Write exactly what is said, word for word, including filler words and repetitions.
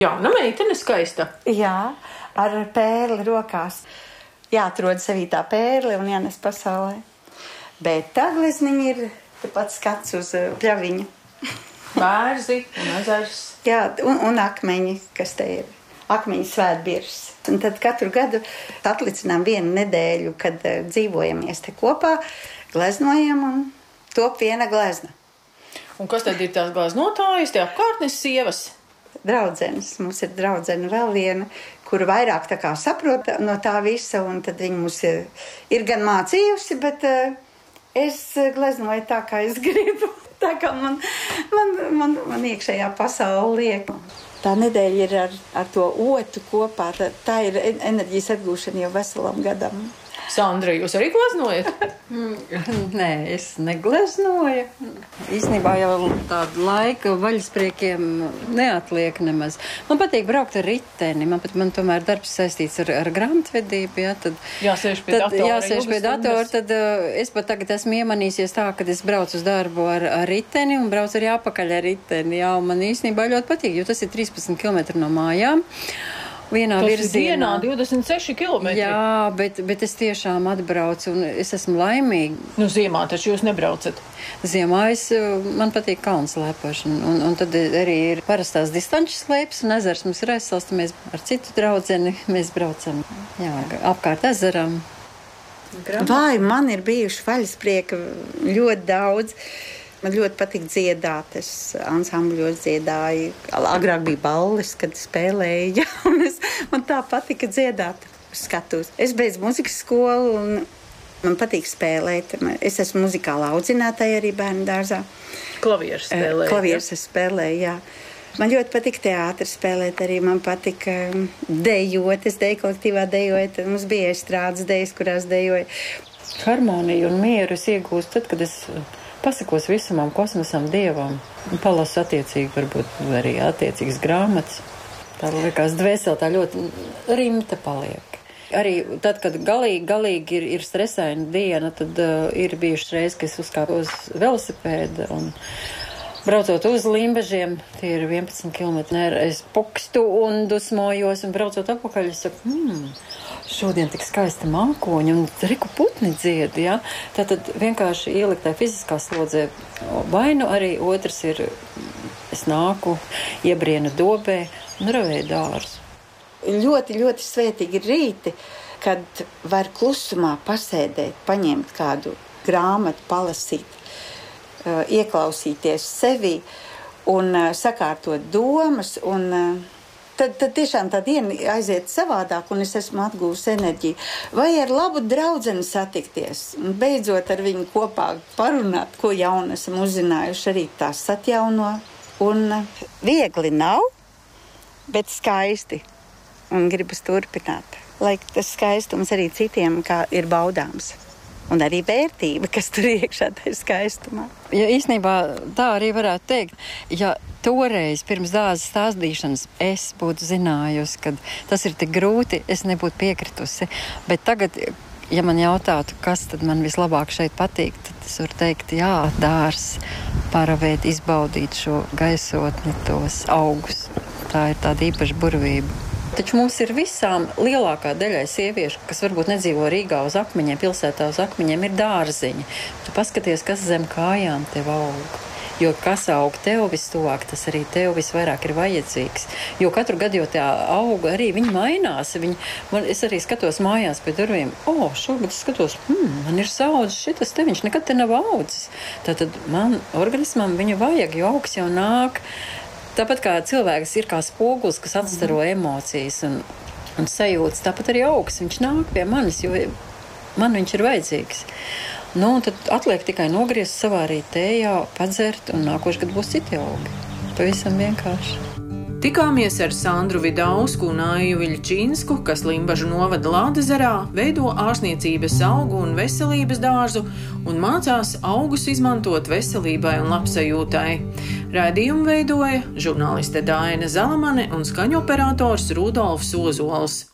Jauna meitene skaista. Jā, ar pērli rokās. Jāatrod sevī tā pērli un jānes pasaulē. Bet tā glezniņa ir tepat skats uz pļaviņu. Bērzi un ezers. Jā, un, un akmeņi, kas te ir. Akmeņu svētbirs. Un tad katru gadu atlicinām vienu nedēļu, kad uh, dzīvojamies te kopā, gleznojam un top viena glezna. Un kas tad ir tās gleznotājas, tie apkārtnes sievas? Draudzenes. Mums ir draudzene vēl viena, kura vairāk tā kā saprot no tā visa, un tad viņa mums ir, ir gan mācījusi, bet uh, es gleznoju tā, kā es gribu. Tā kā man, man, man, man iekšējā pasaule liek. Tā nedēļa ir ar, ar to otu kopā. Tā, tā ir enerģijas atgūšana jau veselam gadam. Sandra, jūs arī gleznojat? Nē, es negleznoju. Īstenībā jau tādu laika vaļaspriekiem neatliek nemaz. Man patīk braukt ar riteni. Man, pat, man tomēr darbs saistīts ar, ar grāmatvedību. Ja, tad, jāsēž pie tad, datora. Jāsēž pie datora. Tad uh, es pat tagad esmu iemanīsies tā, kad es braucu uz darbu ar, ar riteni un braucu arī apakaļ ar riteni. Jā, un man īstenībā ļoti patīk, jo tas ir trīspadsmit kilometri no mājām. Vienā tas virzienā. Tas ir divdesmit seši kilometri. Jā, bet, bet es tiešām atbraucu un es esmu laimīga. Nu, ziemā taču jūs nebraucat. Ziemā es, man patīk kalnu slēpošana. Un, un tad arī ir parastās distanču slēpes un ezers mums ir aizsalsts. Mēs ar citu draudzeni, mēs braucam jā, apkārt ezeram. Vai, man ir bijuši vaļasprieka ļoti daudz. Man ļoti patīk dziedāt, es ansambļos dziedāju. Agrāk bija balles, kad spēlēju, un es, man tā patika dziedāt. Skatos. Es beidzu muzikas skolu, un man patīk spēlēt. Es esmu muzikālā audzinātāja arī bērnu dārzā. Klavieres spēlēju. Klavieres es spēlēju, jā. Man ļoti patika teātri spēlēt arī. Man patika dejot, es deju kolektīvā dejoju. Tad mums bija estrādes dejas, kurās dejoju. Harmoniju un mieru es iegūstu tad, kad es pasakos visumam kosmosam, dievam, un palasu attiecīgi, varbūt arī attiecīgas grāmatas. Tā liekas, dvēseli tā ļoti rimta paliek. Arī tad, kad galīgi, galīgi ir, ir stresaina diena, tad uh, ir bijušas reizes, ka es uzkāpu uz velosipēda un braucot uz Limbažiem, tie ir vienpadsmit kilometri, es pukstu un dusmojos, un braucot apakaļ, es saku, hmm, šodien tik skaista mākoņa un riku putni dzied, ja? Tātad vienkārši ielikt tā fiziskā slodzē. Vai nu arī otrs ir, es nāku, iebrienu dobē un ravēju dārzu. Ļoti, ļoti svētīgi ir rīti, kad var klusumā pasēdēt, paņemt kādu grāmatu, palasīt, ieklausīties sevi un sakārtot domas un Tad, tad tiešām tā diena aiziet savādāk, un es esmu atgūst enerģiju. Vai ar labu draudzeni satikties, un beidzot ar viņu kopā parunāt, ko jaunu esam uzzinājuši, arī tās atjauno. Un viegli nav, bet skaisti, un gribas turpināt. Lai tas skaistums arī citiem kā ir baudāms. Un arī vērtība, kas tur iekšā tajā skaistumā. Ja īstenībā tā arī varētu teikt, ja toreiz pirms dāzes stāstīšanas es būtu zinājusi, ka tas ir tik grūti, es nebūtu piekritusi. Bet tagad, ja man jautātu, kas tad man vislabāk šeit patīk, tad es varu teikt, jā, dārs, paravēt, izbaudīt šo gaisotni, tos augus. Tā ir tāda īpaša burvība. Taču mums ir visām lielākā daļai sieviešu, kas varbūt nedzīvo Rīgā uz akmeņiem, pilsētā uz akmeņiem, ir dārziņi. Tu paskaties, kas zem kājām tev aug. Jo kas aug tev vistuvāk, tas arī tev visvairāk ir vajadzīgs. Jo katru gadu jau tā auga arī, viņi mainās. Viņi, man, es arī skatos mājās pie durvīm. O, šogad skatos, hmm, man ir saudzes šitas te, viņš nekad te nav audzis. Tātad man organismam viņu vajag, jo augs jau nāk. Tāpat kā cilvēks ir kā spogulis, kas atstaro mm. emocijas un, un sajūtas, tāpat arī augs, viņš nāk pie manis, jo man viņš ir vajadzīgs. Nu, un tad atliek tikai nogriezt savā arī tējā, padzert, un nākošais gadu būs citi augi. Pavisam vienkārši. Tikāmies ar Sandru Vidausku un Aiju Viļčīnsku, kas Limbažu novada Lādezerā, veido ārstniecības augu un veselības dārzu un mācās augus izmantot veselībai un labsajūtai. Raidījumu veidoja žurnāliste Daina Zalamane un skaņoperators Rudolfs Ozols.